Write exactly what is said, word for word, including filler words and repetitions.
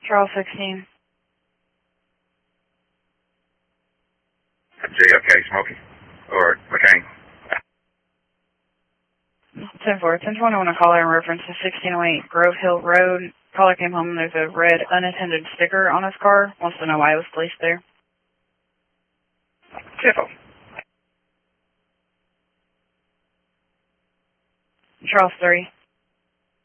Charles sixteen. J F K Smoky or McCain. ten four. ten twenty-one, a caller in reference to sixteen oh eight Grove Hill Road. Caller came home and there's a red unattended sticker on his car. Wants to know why it was placed there. Tiffo. Charles three.